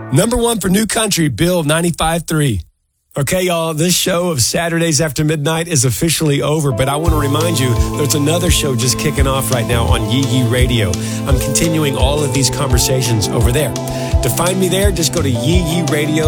Number one for New Country, Bill 95.3. Okay, y'all, this show of Saturdays After Midnight is officially over, but I want to remind you there's another show just kicking off right now on Yee Yee Radio. I'm continuing all of these conversations over there. To find me there, just go to yeeyeeradio.com.